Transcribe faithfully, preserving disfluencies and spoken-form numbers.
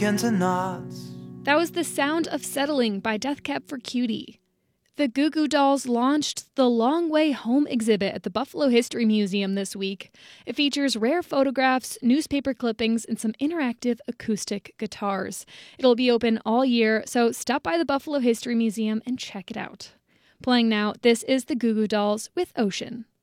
into knots. That was The Sound of Settling by Death Cab for Cutie. The Goo Goo Dolls launched the Long Way Home exhibit at the Buffalo History Museum this week. It features rare photographs, newspaper clippings, and some interactive acoustic guitars. It'll be open all year, so stop by the Buffalo History Museum and check it out. Playing now, this is the Goo Goo Dolls with Ocean.